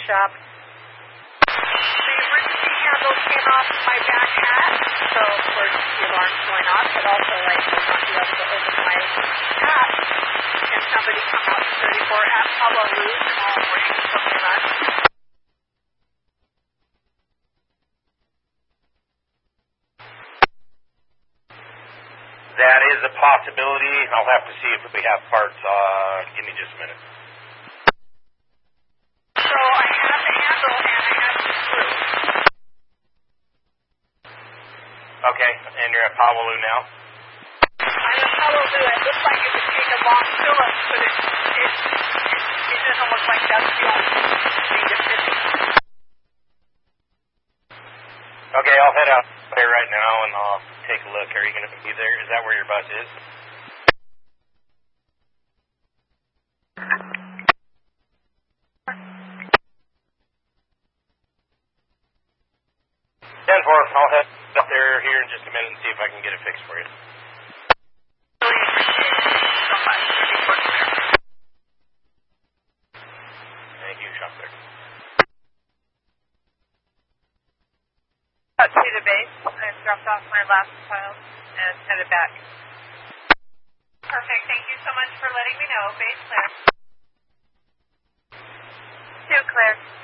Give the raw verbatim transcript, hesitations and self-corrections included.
shop. The emergency handle came off my back hat, so of course the alarm's going off, but also I will not be able to open my hat. And somebody come out to thirty-four at Palo Luz tomorrow morning and took me a run. That is a possibility. I'll have to see if we have parts. Uh, give me just a minute. So I have the handle and I have the screw. Okay, and you're at Palo now? I'm at Palo Luz. It looks like it would take a long Phillips, but it, it, it, it doesn't look like that's the only thing to fit it. Okay, I'll head out there right now and I'll take a look. Are you going to be there? Is that where your bus is? ten four, I'll head up there here in just a minute and see if I can get it fixed for you. Really appreciate it. Thank you so much. thirty-four clear. Thank you, Chopper. Up to the base. I've dropped off my last child and headed back. Perfect. Thank you so much for letting me know. Base clear. Two clear.